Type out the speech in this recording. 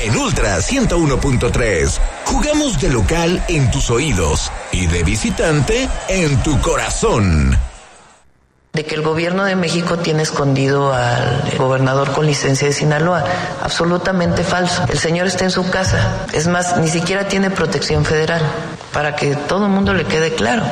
en Ultra 101.3. Jugamos de local en tus oídos y de visitante en tu corazón. De que el gobierno de México tiene escondido al gobernador con licencia de Sinaloa. Absolutamente falso. El señor está en su casa. Es más, ni siquiera tiene protección federal. Para que todo el mundo le quede claro.